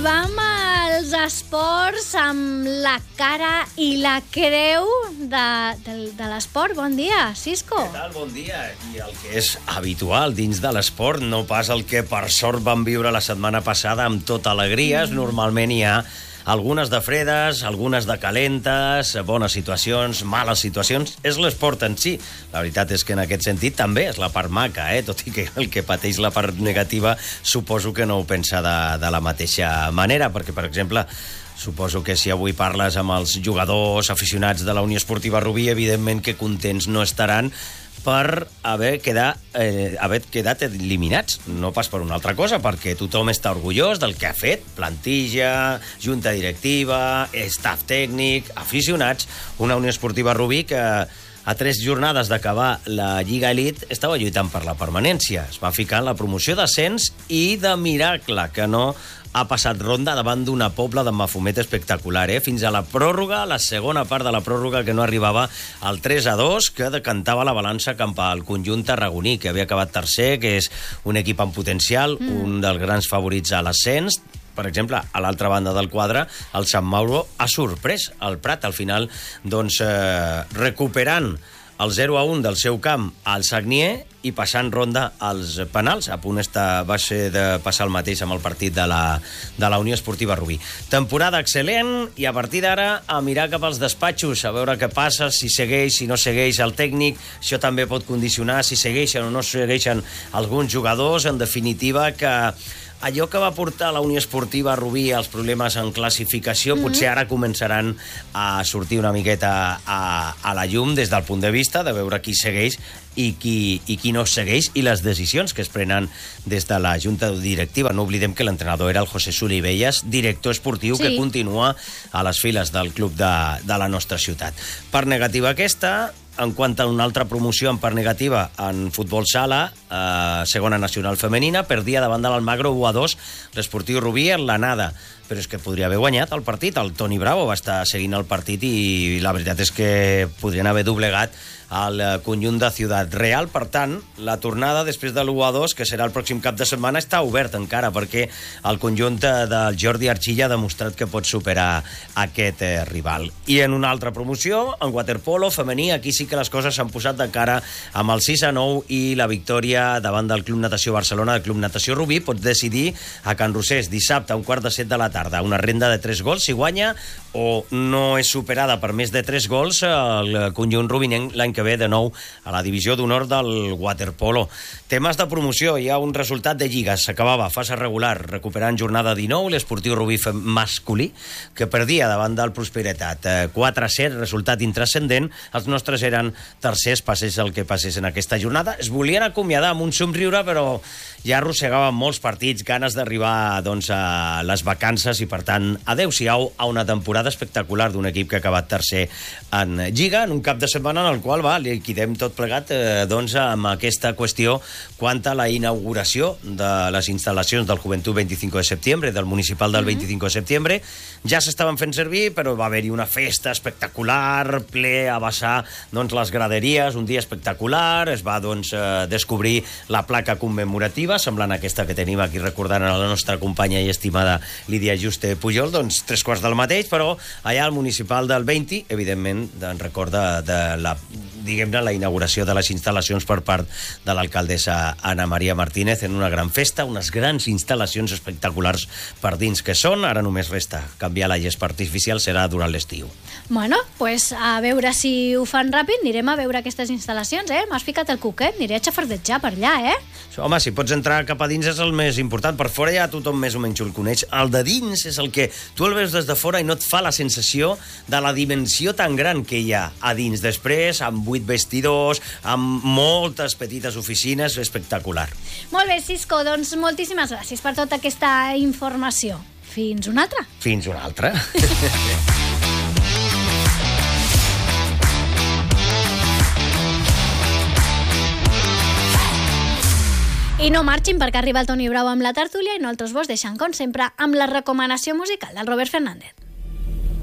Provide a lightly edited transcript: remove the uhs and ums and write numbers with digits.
Arribam als esports amb la cara i la creu de l'esport. Bon dia, Cisco. Què tal? Bon dia. I el que és habitual dins de l'esport, no pas el que per sort vam viure la setmana passada amb tota alegries. Normalment hi ha algunes de fredes, algunes de calentes, bones situacions, males situacions. És l'esport en si. La veritat és que en aquest sentit també és la part maca, tot i que el que pateix la part negativa suposo que no ho pensa de la mateixa manera, perquè, per exemple, suposo que si avui parles amb els jugadors aficionats de la Unió Esportiva Rubí, evidentment que contents no estaran per haver quedat eliminats, no pas per una altra cosa, perquè tothom està orgullós del que ha fet, plantilla, junta directiva, staff tècnic, aficionats, una Unió Esportiva Rubí que a 3 jornades d'acabar la Lliga Elite estava lluitant per la permanència. Es va ficar en la promoció d'ascens i de miracle que no ha passat ronda davant d'una Pobla de Mafumet espectacular, fins a la pròrroga, la segona part de la pròrroga, que no arribava al 3-2, que decantava la balança cap al conjunt tarragoní, que havia acabat tercer, que és un equip amb potencial, un dels grans favorits a l'ascens. Per exemple, a l'altra banda del quadre, el Sant Mauro ha sorprès el Prat, al final, doncs, recuperant el 0-1 del seu camp al Sagnier i passant ronda als penals. A punt va ser de passar el mateix amb el partit de la Unió Esportiva Rubí. Temporada excel·lent i a partir d'ara a mirar cap als despatxos, a veure què passa, si segueix, si no segueix el tècnic. Això també pot condicionar si segueixen o no segueixen alguns jugadors. En definitiva, que allò que va portar la Unió Esportiva Rubí als problemes en classificació, potser ara començaran a sortir una miqueta a la llum des del punt de vista de veure qui segueix i qui no segueix, i les decisions que es prenen des de la junta directiva. No oblidem que l'entrenador era el José Solivelles, director esportiu, que continua a les files del club de la nostra ciutat. Per negativa aquesta, en quant a una altra promoció en part negativa en futbol sala, segona nacional femenina, perdia davant de l'Almagro 1-2 l'Esportiu Rubí en l'anada, però és que podria haver guanyat el partit. El Toni Bravo va estar seguint el partit i la veritat és que podrien haver doblegat al conjunt de Ciutat Real. Per tant, la tornada després de l'1-2, que serà el pròxim cap de setmana, està obert encara, perquè el conjunt del Jordi Archilla ha demostrat que pot superar aquest rival. I en una altra promoció, en waterpolo femení, aquí sí que les coses s'han posat de cara amb el 6-9 i la victòria davant del Club Natació Barcelona, del Club Natació Rubí. Pots decidir a Can Rosés dissabte a 6:45 de la tarda una renda de 3 gols si guanya, o no és superada per més de 3 gols el conjunt rubinenc l'any que ve de nou a la divisió d'honor del waterpolo. Temes de promoció, hi ha un resultat de lliga, s'acabava fase regular, recuperant jornada 19 l'Esportiu Rubí masculí, que perdia davant del Prosperitat 4-7, resultat intrascendent. Els nostres eren tercers, passés el que passés en aquesta jornada. Es volien acomiadar amb un somriure, però ja arrossegaven molts partits, ganes d'arribar a les vacances, i per tant, adeu-siau a una temporada espectacular d'un equip que ha acabat tercer en Lliga, en un cap de setmana en el qual liquidem tot plegat amb aquesta qüestió quant a la inauguració de les instal·lacions del Joventut 25 de setembre, del municipal del 25 de setembre. Ja s'estaven fent servir, però va haver-hi una festa espectacular, ple a vessar les graderies, un dia espectacular. Es va descobrir la placa commemorativa, semblant a aquesta que tenim aquí, recordant a la nostra companya i estimada Lídia Juste Pujol, 3/4 del mateix, però allà al municipal del 20, evidentment, recorda de la inauguració de les instal·lacions per part de l'alcaldessa Ana María Martínez, en una gran festa, unes grans instal·lacions espectaculars per dins que són. Ara només resta canviar la gespa artificial, serà durant l'estiu. Bueno, pues a veure si ho fan ràpid, anirem a veure aquestes instal·lacions, M'has ficat el cuquet, aniré a xafardejar per allà, Home, si pots entrar cap a dins és el més important. Per fora ja tothom més o menys el coneix. El de dins és el que tu el veus des de fora i no et fa la sensació de la dimensió tan gran que hi ha a dins. Després, amb 8 vestidors, amb moltes petites oficines, espectacular. Molt bé, Cisco, doncs moltíssimes gràcies per tota aquesta informació. Fins una altra. Fins una altra. I no marxin, perquè arriba el Toni Bravo amb la tertúlia i nosaltres vos deixem, com sempre, amb la recomanació musical del Robert Fernández.